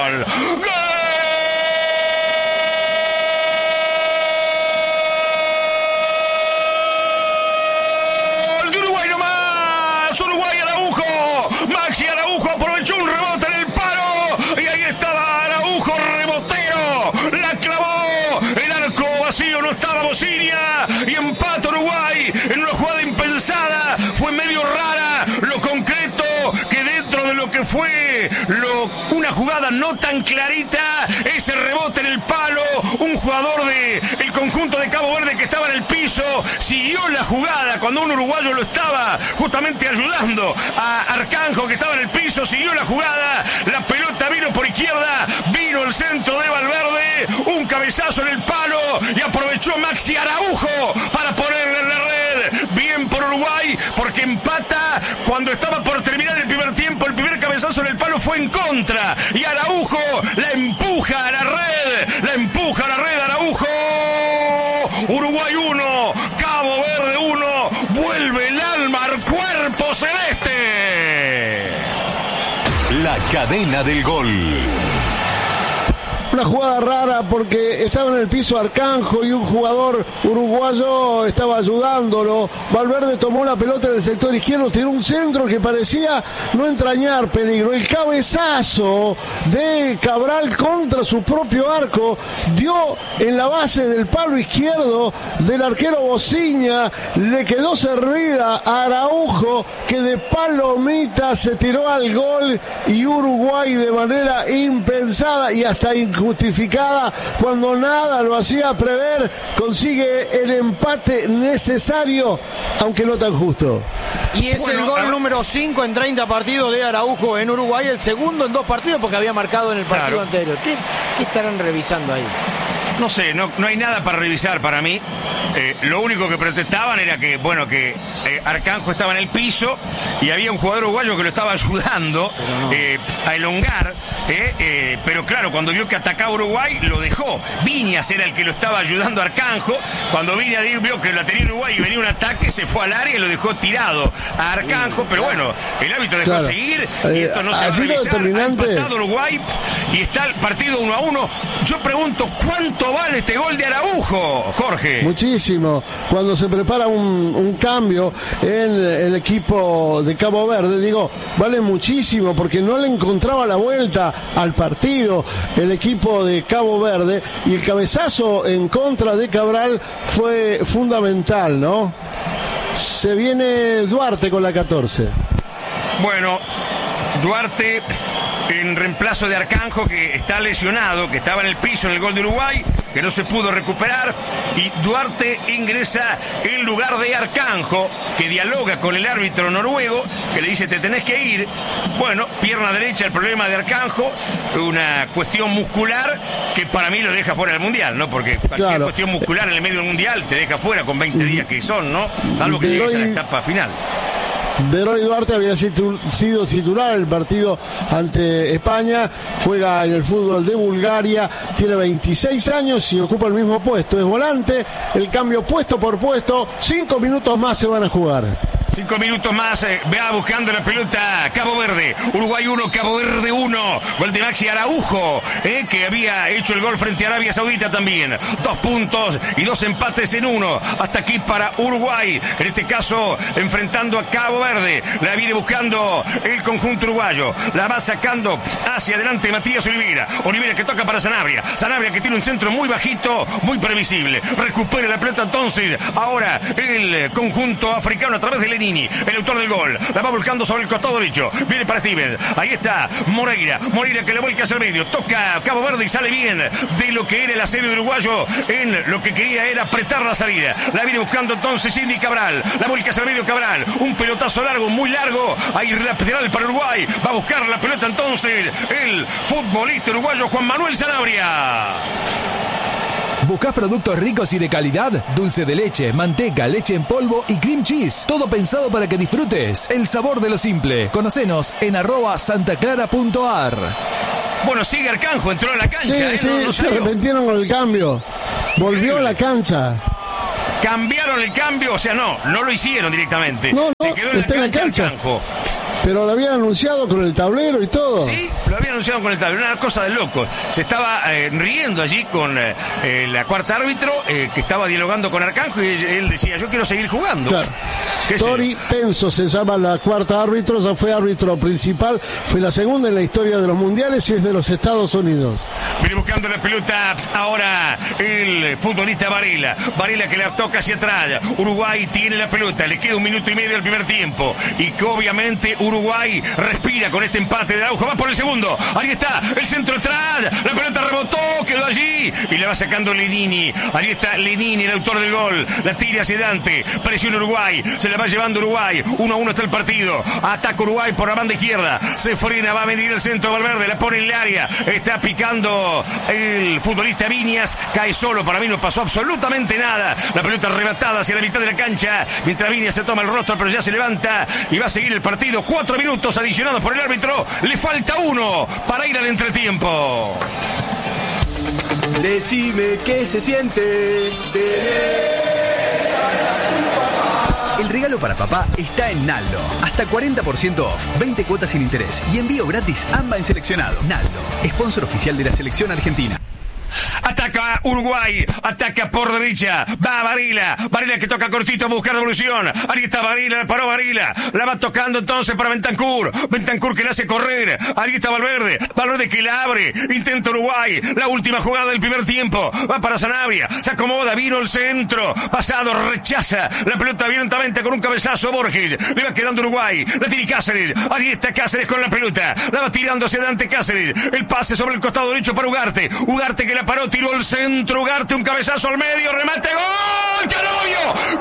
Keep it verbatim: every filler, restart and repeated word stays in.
gol. ¡Gol! Maxi Araujo aprovechó un rebote en el palo y ahí estaba Araujo, rebotero, la clavó, el arco vacío, no estaba Bociña y empata Uruguay en una jugada impensada, fue medio rara, lo concreto que dentro de lo que fue lo, una jugada no tan clarita, ese rebote en el palo, un jugador de el conjunto de Cabo Verde que estaba en el piso, siguió la jugada cuando un uruguayo lo estaba justamente ayudando a Arcanjo que estaba en el piso, siguió la jugada, la pelota vino por izquierda, vino el centro de Valverde, un cabezazo en el palo y aprovechó Maxi Araujo para ponerle en la red, bien por Uruguay porque empata cuando estaba por terminar el primer tiempo, el primer cabezazo en el palo fue en contra y Araujo la empuja a la red, la empuja a la red Araujo. Uruguay uno, Cabo Verde uno, vuelve el alma al cuerpo celeste. La cadena del gol. Una jugada rara porque estaba en el piso Arcanjo y un jugador uruguayo estaba ayudándolo. Valverde tomó la pelota en el sector izquierdo, tiró un centro que parecía no entrañar peligro. El cabezazo de Cabral contra su propio arco dio en la base del palo izquierdo del arquero Bociña. Le quedó servida a Araujo que de palomita se tiró al gol y Uruguay de manera impensada y hasta injustificada, cuando nada lo hacía prever, consigue el empate necesario, aunque no tan justo. Y es bueno, el gol a... número cinco en treinta partidos de Araujo en Uruguay, el segundo en dos partidos porque había marcado en el partido claro. anterior. ¿Qué, qué estarán revisando ahí? No sé, no, no hay nada para revisar para mí. Eh, lo único que protestaban era que, bueno, que eh, Arcanjo estaba en el piso y había un jugador uruguayo que lo estaba ayudando no. eh, a elongar. Eh, eh, pero claro, cuando vio que atacaba Uruguay, lo dejó. Viñas era el que lo estaba ayudando a Arcanjo. Cuando Viñas vio que la tenía Uruguay y venía un ataque, se fue al área y lo dejó tirado a Arcanjo. Pero bueno, el árbitro dejó claro. seguir y esto no se va a revisar. Ha empatado Uruguay y está el partido uno a uno. Yo pregunto, ¿cuánto vale este gol de Araujo, Jorge? Muchísimo. Cuando se prepara un, un cambio en el equipo de Cabo Verde, digo, vale muchísimo porque no le encontraba la vuelta al partido el equipo de Cabo Verde y el cabezazo en contra de Cabral fue fundamental, ¿no? Se viene Duarte con la catorce. Bueno, Duarte en reemplazo de Arcanjo, que está lesionado, que estaba en el piso en el gol de Uruguay, que no se pudo recuperar, y Duarte ingresa en lugar de Arcanjo, que dialoga con el árbitro noruego, que le dice te tenés que ir. Bueno, pierna derecha, el problema de Arcanjo, una cuestión muscular que para mí lo deja fuera del Mundial, ¿no? Porque cualquier claro. cuestión muscular en el medio del Mundial te deja fuera con veinte días que son, ¿no? Salvo que llegues a la etapa final. De Roy Duarte había sido titular el partido ante España, juega en el fútbol de Bulgaria, tiene veintiséis años y ocupa el mismo puesto, es volante, el cambio puesto por puesto, cinco minutos más se van a jugar. Cinco minutos más, eh, va buscando la pelota Cabo Verde, Uruguay uno, Cabo Verde uno, gol de Maxi Araujo, eh, que había hecho el gol frente a Arabia Saudita también, dos puntos y dos empates en uno, hasta aquí para Uruguay, en este caso enfrentando a Cabo Verde, la viene buscando el conjunto uruguayo, la va sacando hacia adelante Matías Olivera, Olivera que toca para Sanabria, Sanabria que tiene un centro muy bajito, muy previsible, recupera la pelota entonces, ahora el conjunto africano a través de Nini, el autor del gol, la va volcando sobre el costado derecho, viene para Steven, ahí está Moreira, Moreira que le vuelca hacia el medio, toca Cabo Verde y sale bien de lo que era el asedio uruguayo, en lo que quería era apretar la salida, la viene buscando entonces Cindy Cabral, la vuelca hacia el medio Cabral, un pelotazo largo, muy largo, ahí lateral para Uruguay, va a buscar la pelota entonces el futbolista uruguayo Juan Manuel Sanabria. ¿Buscás productos ricos y de calidad? Dulce de leche, manteca, leche en polvo y cream cheese. Todo pensado para que disfrutes el sabor de lo simple. Conocenos en arroba santaclara.ar. Bueno, sigue Arcanjo, entró a la cancha. Sí, ¿eh? sí, no, no se arrepintieron con el cambio. Volvió a la cancha. Cambiaron el cambio, o sea, no, no lo hicieron directamente. No, no, se quedó en la está cancha, en la cancha. Arcanjo. pero lo habían anunciado con el tablero y todo. Sí, lo habían anunciado con el tablero, una cosa de loco. Se estaba eh, riendo allí con eh, eh, la cuarta árbitro, eh, que estaba dialogando con Arcanjo, y él decía, yo quiero seguir jugando. Claro. Tori Penso se llama la cuarta árbitro, ya fue árbitro principal, fue la segunda en la historia de los mundiales y es de los Estados Unidos. Viene buscando la pelota ahora el futbolista Varela. Varela que la toca hacia atrás. Uruguay tiene la pelota, le queda un minuto y medio del primer tiempo. Y que obviamente Uruguay respira con este empate de Araujo. Va por el segundo. Ahí está, el centro atrás. La pelota rebotó, quedó allí. Y la va sacando Lenini. Ahí está Lenini, el autor del gol. La tira hacia Dante. Presiona Uruguay. Se la va llevando Uruguay. uno a uno está el partido. Ataca Uruguay por la banda izquierda. Se frena, va a venir el centro Valverde. La pone en el área. Está picando el futbolista Viñas. Cae solo. Para mí no pasó absolutamente nada. La pelota arrebatada hacia la mitad de la cancha. Mientras Viñas se toma el rostro, pero ya se levanta y va a seguir el partido. Cuatro minutos adicionados por el árbitro. Le falta uno para ir al entretiempo. Decime qué se siente El regalo para papá está en Naldo. Hasta cuarenta por ciento off, veinte cuotas sin interés y envío gratis AMBA en seleccionado. Naldo, sponsor oficial de la selección argentina. Ataca Uruguay, ataca por derecha, va Varela, Varela que toca cortito a buscar devolución, ahí está Varela, paró Varela, la va tocando entonces para Bentancur, Bentancur que la hace correr, ahí está Valverde, Valverde que la abre, intenta Uruguay, la última jugada del primer tiempo, va para Sanabria, se acomoda, vino el centro, pasado, rechaza, la pelota violentamente con un cabezazo Borges, le va quedando Uruguay, la tiene Cáceres, ahí está Cáceres con la pelota, la va tirando hacia adelante Cáceres, el pase sobre el costado derecho para Ugarte, Ugarte que la paró, tiró el centro, Ugarte, un cabezazo al medio, remate, ¡gol! ¡Canovio!